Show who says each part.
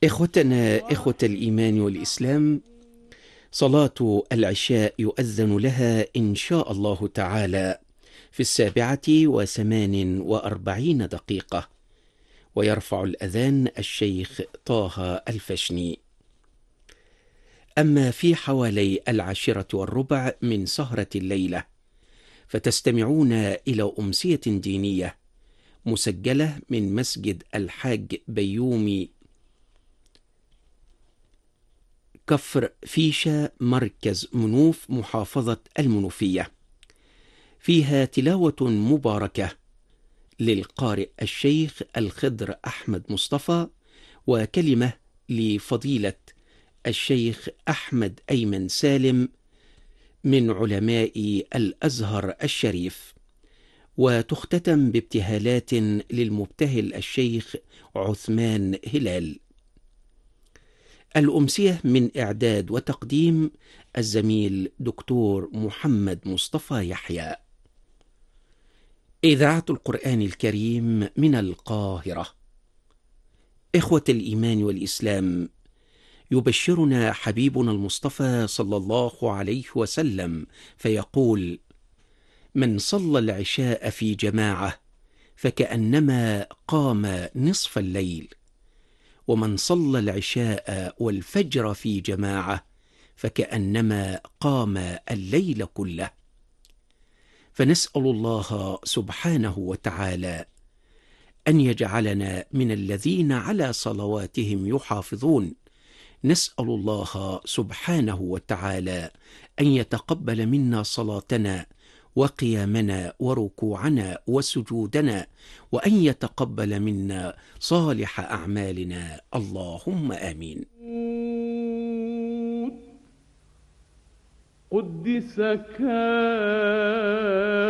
Speaker 1: إخوتنا إخوة الإيمان والإسلام، صلاة العشاء يؤذن لها إن شاء الله تعالى في 7:48 ويرفع الأذان الشيخ طه الفشني. أما في حوالي 10:15 من سهرة الليلة فتستمعون إلى أمسية دينية مسجلة من مسجد الحاج بيومي كفر فيشة، مركز منوف، محافظة المنوفية، فيها تلاوة مباركة للقارئ الشيخ الخضر أحمد مصطفى، وكلمة لفضيلة الشيخ أحمد أيمن سالم من علماء الأزهر الشريف، وتختتم بابتهالات للمبتهل الشيخ عثمان هلال. الأمسية من إعداد وتقديم الزميل دكتور محمد مصطفى يحيى. إذاعة القرآن الكريم من القاهرة. إخوة الإيمان والإسلام، يبشرنا حبيبنا المصطفى صلى الله عليه وسلم فيقول: من صلى العشاء في جماعة فكأنما قام نصف الليل، ومن صلى العشاء والفجر في جماعة فكأنما قام الليل كله. فنسأل الله سبحانه وتعالى أن يجعلنا من الذين على صلواتهم يحافظون. نسأل الله سبحانه وتعالى أن يتقبل منا صلاتنا وقيامنا وركوعنا وسجودنا، وأن يتقبل منا صالح أعمالنا، اللهم آمين.
Speaker 2: قدس كان